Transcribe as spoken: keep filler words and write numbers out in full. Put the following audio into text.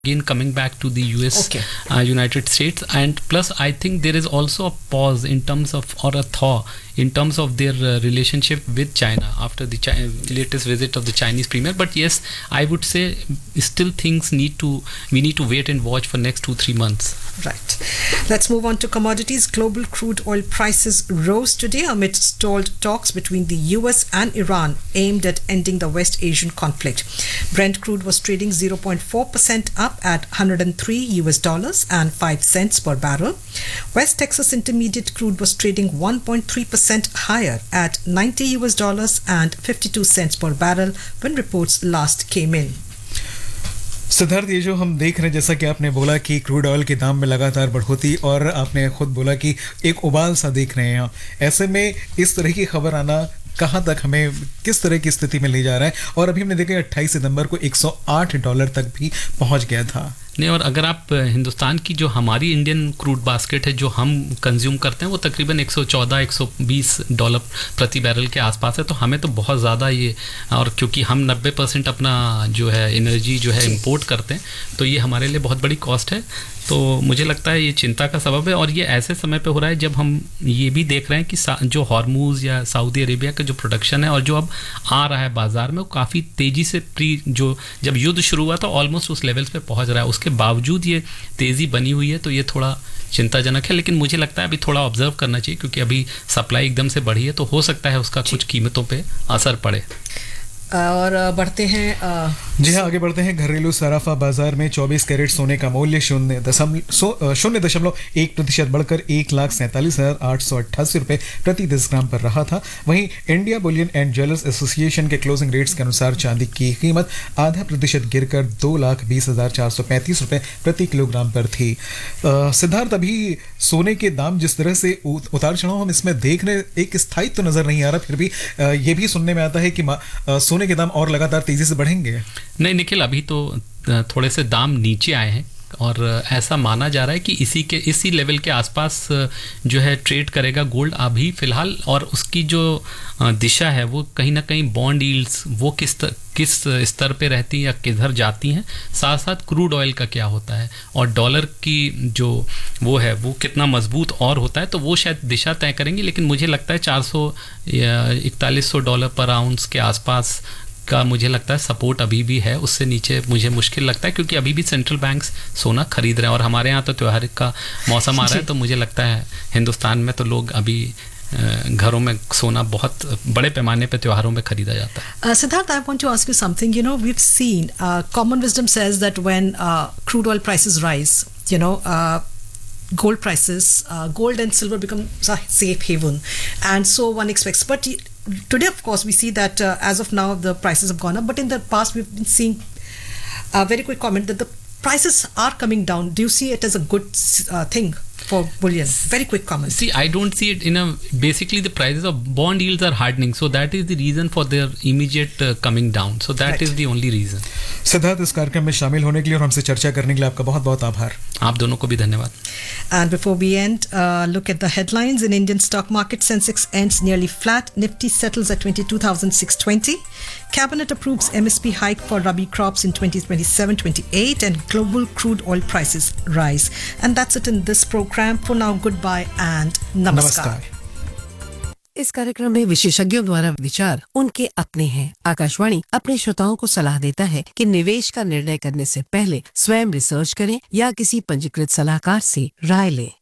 again coming back to the U S, Okay. uh, United States, and plus I think there is also a pause in terms of, or a thaw in terms of their uh, relationship with China after the Chi- latest visit of the Chinese premier. But yes, I would say still things need to, we need to wait and watch for next two three months. Right. Let's move on to commodities. Global crude oil prices rose today amid stalled talks between the U S and Iran aimed at ending the West Asian conflict. Brent crude was trading zero point four percent up at one hundred three U S dollars and five cents per barrel. West Texas Intermediate crude was trading one point three percent higher at ninety U S dollars and fifty-two cents per barrel when reports last came in. Siddharth, ये जो हम देख रहे हैं, जैसा कि आपने बोला कि क्रूड ऑयल के दाम में लगातार बढ़ोतरी, और आपने खुद बोला कि एक उबाल सा देख रहे हैं, ऐसे में इस तरह की खबर आना कहाँ तक हमें किस तरह की स्थिति में ले जा रहा है? और अभी हमने देखा अट्ठाईस सितंबर को एक सौ आठ डॉलर तक भी पहुंच गया था। नहीं, और अगर आप हिंदुस्तान की जो हमारी इंडियन क्रूड बास्केट है जो हम कंज्यूम करते हैं वो तकरीबन एक सौ चौदह एक सौ बीस डॉलर प्रति बैरल के आसपास है, तो हमें तो बहुत ज़्यादा ये, और क्योंकि हम नब्बे परसेंट अपना जो है एनर्जी जो है इंपोर्ट करते हैं, तो ये हमारे लिए बहुत बड़ी कॉस्ट है। तो मुझे लगता है ये चिंता का सबब है, और ये ऐसे समय पे हो रहा है जब हम ये भी देख रहे हैं कि जो हॉर्मूज या सऊदी अरेबिया का जो प्रोडक्शन है और जो अब आ रहा है बाज़ार में, वो काफ़ी तेज़ी से प्री जो जब युद्ध शुरू हुआ तो ऑलमोस्ट उस लेवल्स पे पहुंच रहा है, उसके बावजूद ये तेज़ी बनी हुई है, तो ये थोड़ा चिंताजनक है। लेकिन मुझे लगता है अभी थोड़ा ऑब्जर्व करना चाहिए, क्योंकि अभी सप्लाई एकदम से बढ़ी है, तो हो सकता है उसका कुछ कीमतों पे असर पड़े। और बढ़ते हैं, जी हाँ, आगे बढ़ते हैं। घरेलू सराफा बाजार में चौबीस कैरेट सोने का मूल्य शून्य दशमलव शून्य दशमलव एक प्रतिशत बढ़कर एक लाख सैंतालीस हजार आठ सौ अट्ठासी रुपये प्रति दस ग्राम पर रहा था। वहीं India Boolean and jewellers association के क्लोजिंग रेट्स के अनुसार चांदी की कीमत आधा प्रतिशत गिरकर दो लाख बीस हजार चार सौ पैंतीस रुपये प्रति किलोग्राम पर थी। सिद्धार्थ, अभी सोने के दाम जिस तरह से उतार चढ़ाव हम इसमें देख रहे, एक स्थायित्व तो नजर नहीं आ रहा, फिर भी ये भी सुनने में आता है कि सोने के दाम और लगातार तेजी से बढ़ेंगे। नहीं निखिल, अभी तो थोड़े से दाम नीचे आए हैं, और ऐसा माना जा रहा है कि इसी के इसी लेवल के आसपास जो है ट्रेड करेगा गोल्ड अभी फ़िलहाल, और उसकी जो दिशा है वो कहीं ना कहीं बॉन्ड यील्ड्स वो किस तर, किस स्तर पे रहती हैं या किधर जाती हैं, साथ साथ क्रूड ऑयल का क्या होता है और डॉलर की जो वो है वो कितना मजबूत और होता है, तो वो शायद दिशा तय करेंगी। लेकिन मुझे लगता है चार सौ इकतालीस सौ डॉलर पर आउंस के आसपास का मुझे लगता है सपोर्ट अभी भी है, उससे नीचे मुझे मुश्किल लगता है, क्योंकि अभी भी सेंट्रल बैंक्स सोना खरीद रहे हैं, और हमारे यहाँ तो त्यौहार का मौसम आ रहा है, तो मुझे लगता है हिंदुस्तान में तो लोग अभी घरों में सोना बहुत बड़े पैमाने पे त्योहारों में खरीदा जाता है। Siddharth, I want to ask you something. You know, we've seen uh, common wisdom says that when uh, crude oil prices rise, you know, uh, gold prices, uh, gold and silver become a safe haven, and so one expects. But today, of course, we see that uh, as of now the prices have gone up. But in the past, we've been seeing a very quick comment that the prices are coming down. Do you see it as a good uh, thing for bullion? Very quick comment. See, I don't see it in a, basically the prices of bond yields are hardening, so that is the reason for their immediate uh, coming down. So that right. is the only reason. Siddharth, इस कार्यक्रम में शामिल होने के लिए और हमसे चर्चा करने के लिए आपका बहुत बहुत आभार। आप दोनों को भी धन्यवाद। And before we end, uh, look at the headlines. In Indian stock market, Sensex ends nearly flat. Nifty settles at twenty-two thousand six hundred twenty. Cabinet approves M S P hike for Rabi crops in twenty twenty-seven twenty-eight, and global crude oil prices rise. And that's it in this program. For now, goodbye and namaskar. namaskar. इस कार्यक्रम में विशेषज्ञों द्वारा विचार उनके अपने हैं। आकाशवाणी अपने श्रोताओं को सलाह देता है कि निवेश का निर्णय करने से पहले स्वयं रिसर्च करें या किसी पंजीकृत सलाहकार से राय लें।